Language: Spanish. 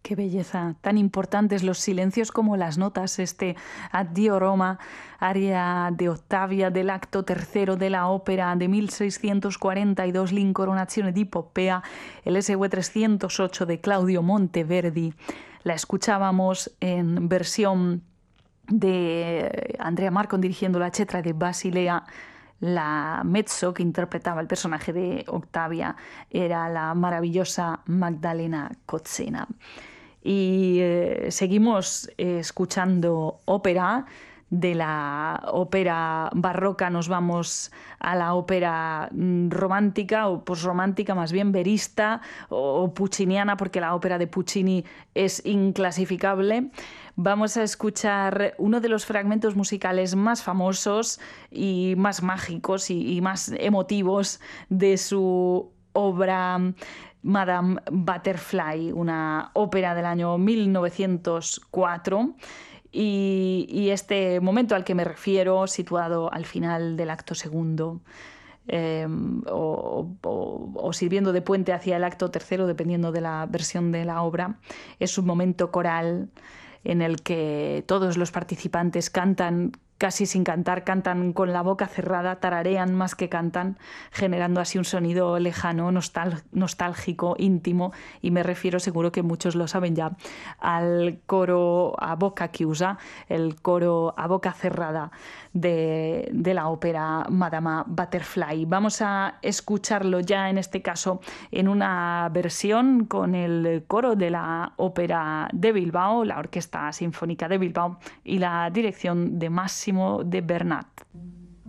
Qué belleza, tan importantes los silencios como las notas. Este Addio Roma, aria de Ottavia del acto tercero de la ópera de 1642, L'Incoronazione di Poppea, el SW 308 de Claudio Monteverdi. La escuchábamos en versión de Andrea Marcon dirigiendo la Cetra de Basilea. La mezzo que interpretaba el personaje de Octavia era la maravillosa Magdalena Kotzena. Y seguimos escuchando ópera. De la ópera barroca nos vamos a la ópera romántica o posromántica, más bien verista o pucciniana, porque la ópera de Puccini es inclasificable. Vamos a escuchar uno de los fragmentos musicales más famosos y más mágicos y más emotivos de su obra Madame Butterfly, una ópera del año 1904. Y este momento al que me refiero, situado al final del acto segundo, o sirviendo de puente hacia el acto tercero, dependiendo de la versión de la obra, es un momento coral en el que todos los participantes cantan casi sin cantar, cantan con la boca cerrada, tararean más que cantan, generando así un sonido lejano, nostálgico, íntimo, y me refiero, seguro que muchos lo saben ya, al coro a boca chiusa, el coro a boca cerrada de la ópera Madama Butterfly. Vamos a escucharlo ya, en este caso, en una versión con el coro de la ópera de Bilbao, la Orquesta Sinfónica de Bilbao, y la dirección de Massimo de Bernat.